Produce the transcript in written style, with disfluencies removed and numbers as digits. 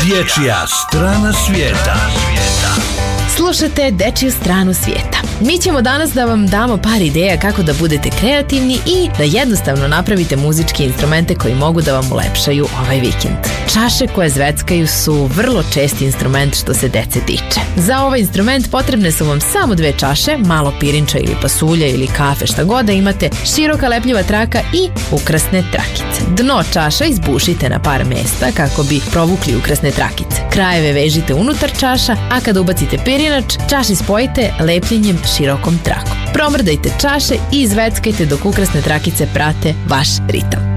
Dječja strana svijeta. Slušate Dečiju stranu svijeta. Mi ćemo danas da vam damo par ideja kako da budete kreativni i da jednostavno napravite muzičke instrumente koji mogu da vam ulepšaju ovaj vikend. Čaše koje zveckaju su vrlo česti instrument što se dece tiče. Za ovaj instrument potrebne su vam samo 2 čaše, malo pirinča ili pasulja ili kafe, šta god da imate, široka lepljiva traka i ukrasne trakice. Dno čaša izbušite na par mesta kako bi provukli ukrasne trakice. Krajeve vežite unutar čaša, a kada ubacite pirinač, čaše spojite lepljenjem širokom trakom. Promrdajte čaše i izveckajte dok ukrasne trakice prate vaš ritam.